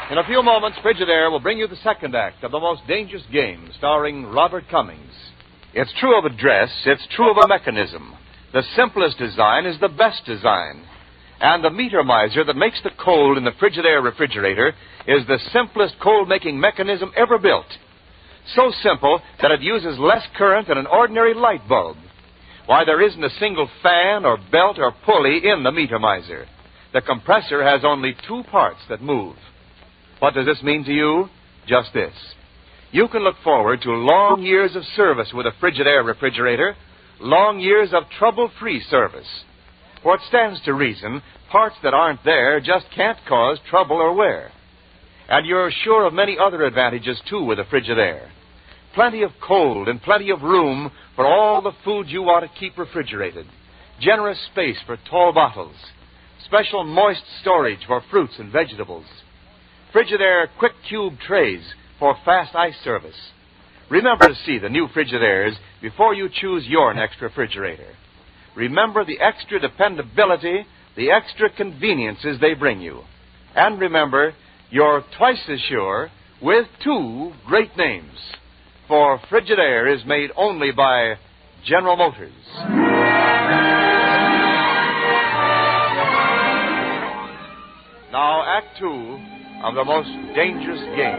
In a few moments, Frigidaire will bring you the second act of The Most Dangerous Game, starring Robert Cummings. It's true of a dress, it's true of a mechanism. The simplest design is the best design. And the meter miser that makes the cold in the Frigidaire refrigerator is the simplest cold-making mechanism ever built. So simple that it uses less current than an ordinary light bulb. Why, there isn't a single fan or belt or pulley in the meter miser. The compressor has only two parts that move. What does this mean to you? Just this. You can look forward to long years of service with a Frigidaire refrigerator, long years of trouble-free service. For it stands to reason, parts that aren't there just can't cause trouble or wear. And you're sure of many other advantages, too, with a Frigidaire. Plenty of cold and plenty of room for all the food you want to keep refrigerated. Generous space for tall bottles. Special moist storage for fruits and vegetables. Frigidaire quick cube trays for fast ice service. Remember to see the new Frigidaires before you choose your next refrigerator. Remember the extra dependability, the extra conveniences they bring you. And remember, you're twice as sure with two great names. For Frigidaire is made only by General Motors. Now, Act Two of The Most Dangerous Game.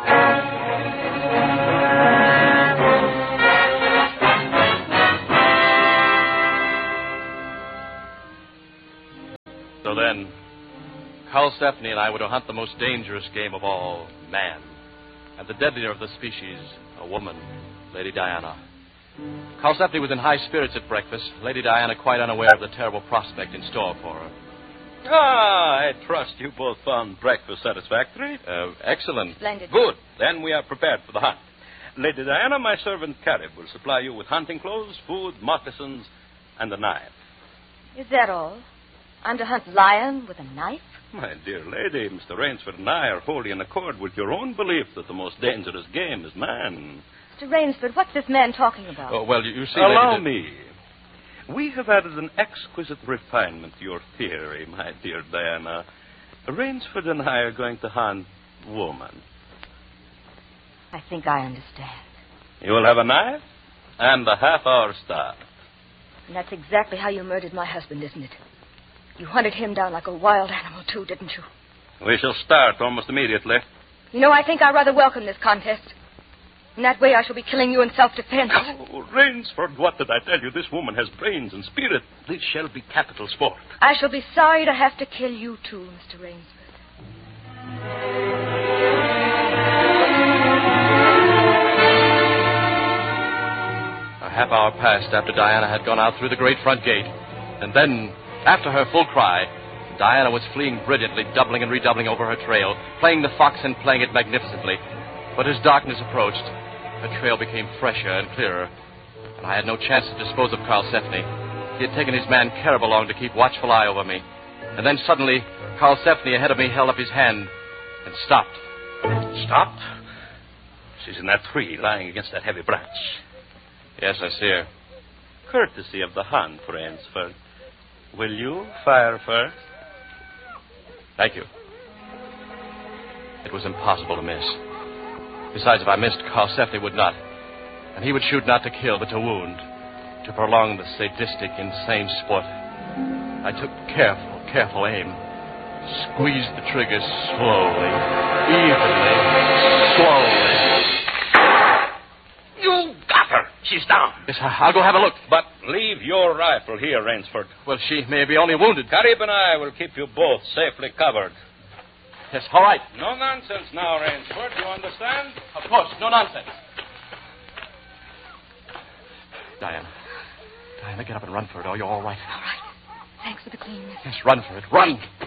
So then, Karlsefni and I were to hunt the most dangerous game of all, man. And the deadlier of the species, a woman, Lady Diana. Karlsefni was in high spirits at breakfast, Lady Diana quite unaware of the terrible prospect in store for her. I trust you both found breakfast satisfactory. Excellent. Splendid. Good. Then we are prepared for the hunt. Lady Diana, my servant Carib will supply you with hunting clothes, food, moccasins, and a knife. Is that all? I'm to hunt lion with a knife? My dear lady, Mr. Rainsford and I are wholly in accord with your own belief that the most dangerous game is man. Mr. Rainsford, what's this man talking about? Oh, well, you see... Allow me. We have added an exquisite refinement to your theory, my dear Diana. Rainsford and I are going to hunt woman. I think I understand. You will have a knife and a half-hour start. And that's exactly how you murdered my husband, isn't it? You hunted him down like a wild animal, too, didn't you? We shall start almost immediately. You know, I think I rather welcome this contest. In that way, I shall be killing you in self-defense. Oh, Rainsford, what did I tell you? This woman has brains and spirit. This shall be capital sport. I shall be sorry to have to kill you, too, Mr. Rainsford. A half hour passed after Diana had gone out through the great front gate. And then, after her full cry, Diana was fleeing brilliantly, doubling and redoubling over her trail, playing the fox and playing it magnificently. But as darkness approached, her trail became fresher and clearer, and I had no chance to dispose of Karlsefni. He had taken his man Carib along to keep watchful eye over me. And then suddenly, Karlsefni ahead of me held up his hand and stopped. Stopped? She's in that tree, lying against that heavy branch. Yes, I see her. Courtesy of the hunt, Rainsford. Will you fire first? Thank you. It was impossible to miss. Besides, if I missed, Karlsefni would not. And he would shoot not to kill, but to wound. To prolong the sadistic, insane sport. I took careful aim. Squeezed the trigger slowly, evenly, slowly. You got her. She's down. Yes, I'll go have a look. But leave your rifle here, Rainsford. Well, she may be only wounded. Carib and I will keep you both safely covered. Yes, all right. No nonsense now, Rainsford. You understand? Of course, no nonsense. Diana, get up and run for it. Oh, you're all right. All right. Thanks for the cleanness. Yes, run for it. Run.